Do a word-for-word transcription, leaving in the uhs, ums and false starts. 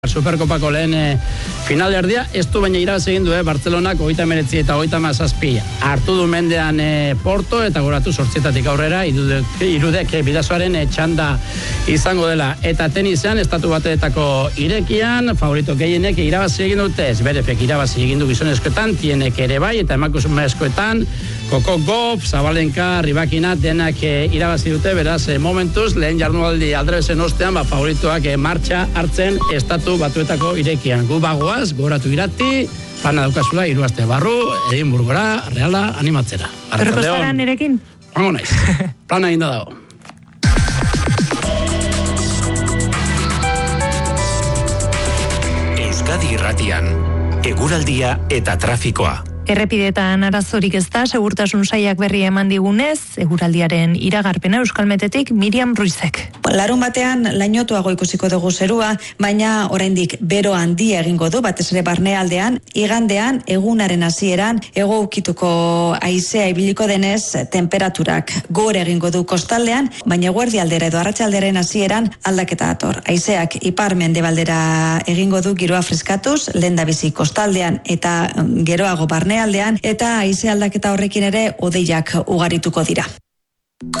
Superkopako lehen e, finalerdia, ez du baina irabazi egin du, eh, Bartzelonak hogeita hemeretzi eta hogeita hamazazpi hartu du mendean e, Porto eta goratu zortzietatik aurrera, irudek, irudek e, bidazoaren e, txanda izango dela. Eta tenisean, estatu bateetako irekian, favorito gehienek irabazi egin dute, Zverevek irabazi egin du gizonezkoetan, Tienek ere bai, eta emakumezkoetan, Coco Gauff, Zabalenka, Rybakina, denak e, irabazi dute, beraz, e, momentuz, lehen jardunaldi aldrebezen ostean, ba, favoritoak e, martxa hartzen estatu batuetako irekian. Gu bagoaz, goratu irati, plana daukazula, hiru aste barru, Edinburgora, Reala, animatzera. Horreko zara nirekin? Hango naiz, plana egin da dago. Euskadi Irratian, eguraldia eta trafikoa. Errepidetan arazorik ez da, segurtasun sailak berri eman digunez, eguraldiaren iragarpena Euskalmetetik Miriam Ruizek. Larun batean lainotuago ikusiko dugu zerua, baina oraindik bero handia egingo du, batez ere barnealdean, igandean egunaren hasieran hego ukituko haizea ibiliko denez, temperaturak gore egingo du kostaldean, baina eguerdialdera edo arratsalderen hasieran aldaketa dator. Haizeak ipar mendebaldera egingo du giroa freskatuz, lehendabizi kostaldean eta geroago barnealdean, eta haize aldaketa horrekin ere hodeiak ugarituko dira.